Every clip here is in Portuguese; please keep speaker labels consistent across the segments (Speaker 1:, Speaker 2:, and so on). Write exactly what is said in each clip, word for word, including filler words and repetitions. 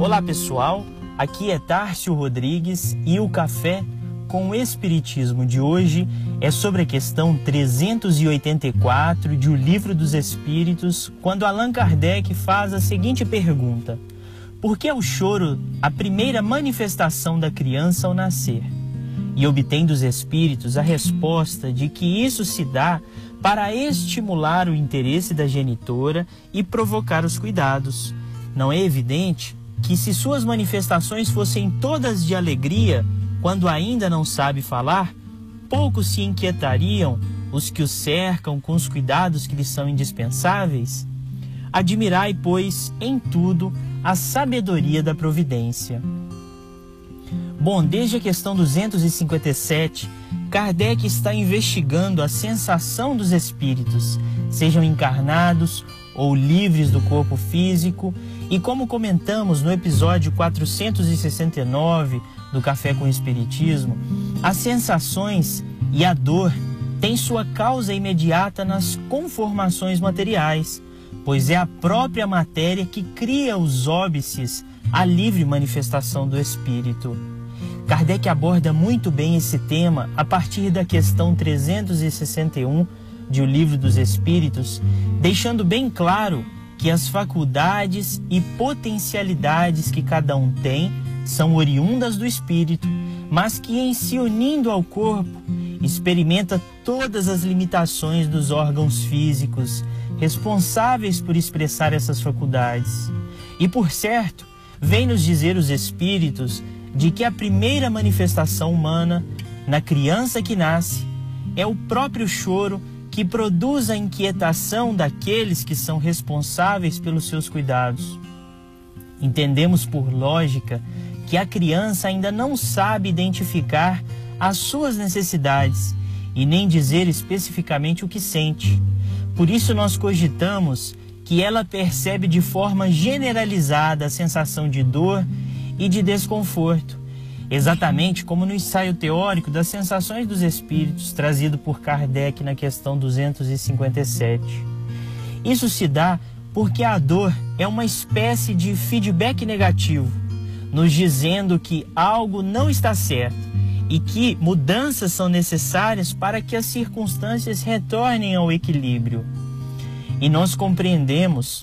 Speaker 1: Olá pessoal, aqui é Tárcio Rodrigues e o Café com o Espiritismo de hoje é sobre a questão trezentos e oitenta e quatro de O Livro dos Espíritos, quando Allan Kardec faz a seguinte pergunta: por que é o choro a primeira manifestação da criança ao nascer? E obtém dos espíritos a resposta de que isso se dá para estimular o interesse da genitora e provocar os cuidados. Não é evidente que, se suas manifestações fossem todas de alegria, quando ainda não sabe falar, pouco se inquietariam os que o cercam com os cuidados que lhes são indispensáveis? Admirai, pois, em tudo a sabedoria da providência. Bom, desde a questão duzentos e cinquenta e sete, Kardec está investigando a sensação dos espíritos, sejam encarnados ou livres do corpo físico, e como comentamos no episódio quatrocentos e sessenta e nove do Café com o Espiritismo, as sensações e a dor têm sua causa imediata nas conformações materiais, pois é a própria matéria que cria os óbices à livre manifestação do espírito. Kardec aborda muito bem esse tema a partir da questão trezentos e sessenta e um de O Livro dos Espíritos, deixando bem claro que as faculdades e potencialidades que cada um tem são oriundas do espírito, mas que, em se unindo ao corpo, experimenta todas as limitações dos órgãos físicos responsáveis por expressar essas faculdades. E, por certo, vem nos dizer os espíritos de que a primeira manifestação humana, na criança que nasce, é o próprio choro que produz a inquietação daqueles que são responsáveis pelos seus cuidados. Entendemos por lógica que a criança ainda não sabe identificar as suas necessidades e nem dizer especificamente o que sente. Por isso nós cogitamos que ela percebe de forma generalizada a sensação de dor e de desconforto, exatamente como no ensaio teórico das sensações dos espíritos trazido por Kardec na questão duzentos e cinquenta e sete. Isso se dá porque a dor é uma espécie de feedback negativo, nos dizendo que algo não está certo e que mudanças são necessárias para que as circunstâncias retornem ao equilíbrio. E nós compreendemos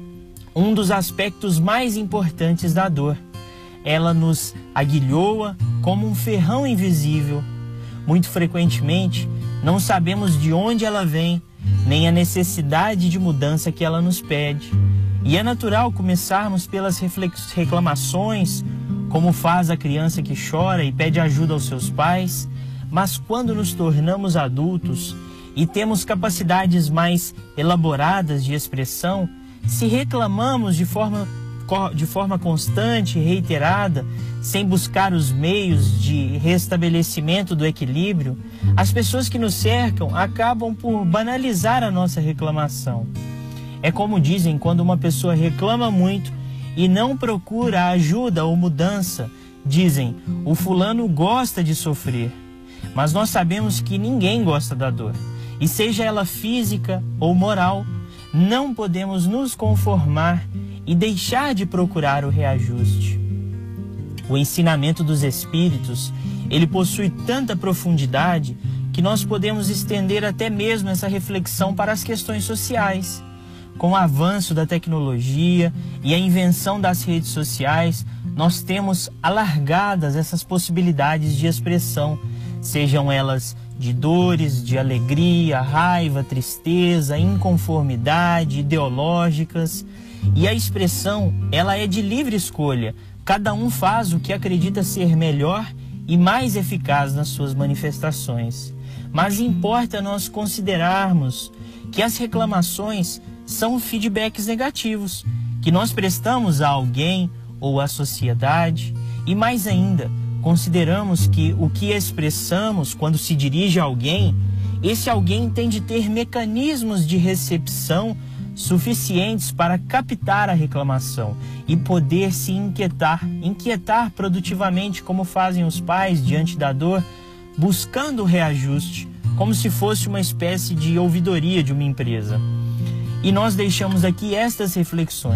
Speaker 1: um dos aspectos mais importantes da dor. Ela nos aguilhoa como um ferrão invisível. Muito frequentemente, não sabemos de onde ela vem, nem a necessidade de mudança que ela nos pede. E é natural começarmos pelas reclamações, como faz a criança que chora e pede ajuda aos seus pais, mas quando nos tornamos adultos e temos capacidades mais elaboradas de expressão, se reclamamos de forma de forma constante e reiterada, sem buscar os meios de restabelecimento do equilíbrio, as pessoas que nos cercam acabam por banalizar a nossa reclamação. É como dizem quando uma pessoa reclama muito e não procura ajuda ou mudança, dizem: o fulano gosta de sofrer. Mas nós sabemos que ninguém gosta da dor, e seja ela física ou moral, não podemos nos conformar e deixar de procurar o reajuste. O ensinamento dos espíritos, ele possui tanta profundidade que nós podemos estender até mesmo essa reflexão para as questões sociais. Com o avanço da tecnologia e a invenção das redes sociais, nós temos alargadas essas possibilidades de expressão, sejam elas de dores, de alegria, raiva, tristeza, inconformidade, ideológicas. E a expressão, ela é de livre escolha. Cada um faz o que acredita ser melhor e mais eficaz nas suas manifestações. Mas importa nós considerarmos que as reclamações são feedbacks negativos, que nós prestamos a alguém ou à sociedade, e mais ainda, consideramos que o que expressamos quando se dirige a alguém, esse alguém tem de ter mecanismos de recepção suficientes para captar a reclamação e poder se inquietar, inquietar produtivamente, como fazem os pais diante da dor, buscando o reajuste, como se fosse uma espécie de ouvidoria de uma empresa. E nós deixamos aqui estas reflexões.